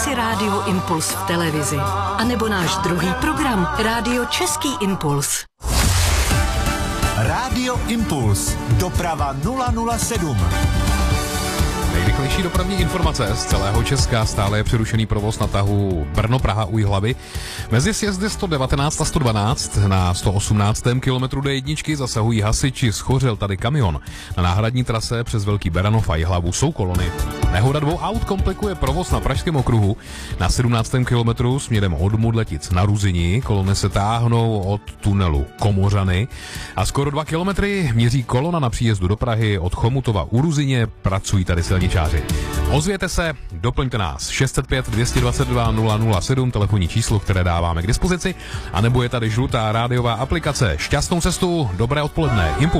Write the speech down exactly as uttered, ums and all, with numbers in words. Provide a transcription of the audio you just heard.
si Rádio Impuls v televizi. A nebo náš druhý program, Rádio Český Impuls. Rádio Impuls. Doprava nula nula sedm. Nejrychlejší dopravní informace z celého Česka. Stále je přerušený provoz na tahu Brno-Praha u Jihlavy. Mezi sjezdy sto devatenáct a sto dvanáct na sto osmnáctém kilometru D jedna zasahují hasiči, schořel tady kamion. Na náhradní trase přes Velký Beranov a Jihlavu jsou kolony. Nehoda dvou aut komplikuje provoz na Pražském okruhu. Na sedmnáctém kilometru směrem od Mudletic na Ruzini kolony se táhnou od tunelu Komořany a skoro dva kilometry měří kolona na příjezdu do Prahy od Chomutova u Ruzině. Pracují tady silničáři. Ozvěte se, doplňte nás šest set pět dvě stě dvacet dva nula nula sedm, telefonní číslo, které dáváme k dispozici, a nebo je tady žlutá rádiová aplikace. Šťastnou cestu, dobré odpoledne. Impuls.